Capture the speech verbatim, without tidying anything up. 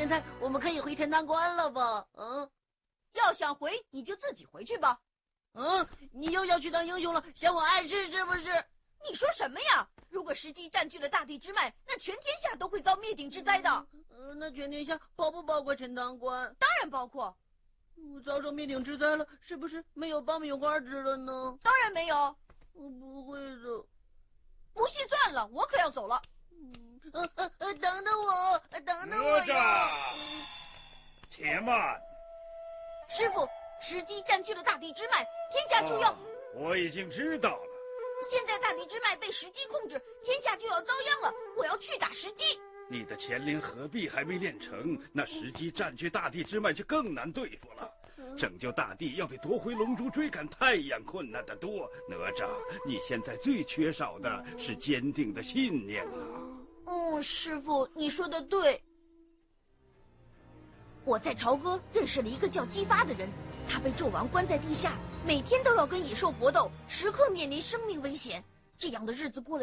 现在我们可以回陈塘关了吧？嗯， 要想回，你就自己回去吧。 嗯，你又要去当英雄了，想我暗示是不是？ 你说什么呀？如果石矶占据了大地之脉，那全天下都会遭灭顶之灾的。 嗯，呃、那全天下包不包括陈塘关？ 当然包括。 我遭受灭顶之灾了，是不是没有爆米花吃了呢？ 当然没有。 我不会的。 不信算了，我可要走了。 嗯，呃呃呃，等等我，等等我呀！ 且慢。 师傅，石矶占据了大地之脉，天下就要…… 哦、我已经知道了。 现在大地之脉被石矶控制，天下就要遭殃了。我要去打石矶。 你的乾灵合璧还没练成，那石矶占据大地之脉就更难对付了。拯救大地要比夺回龙珠、追赶太阳困难得多。哪吒，你现在最缺少的是坚定的信念啊！ 嗯，师傅，你说的对。我在朝歌认识了一个叫姬发的人，他被纣王关在地下，每天都要跟野兽搏斗，时刻面临生命危险。这样的日子过了